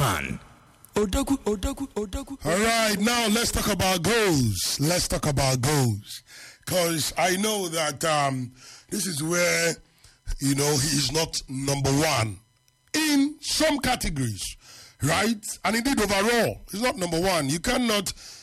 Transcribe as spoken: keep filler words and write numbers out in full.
man. Odagu, Odagu, Odagu. All right, now let's talk about goals. Let's talk about goals. Because I know that um, this is where, you know, he is not number one in some categories, right? And indeed, overall, he's not number one. You cannot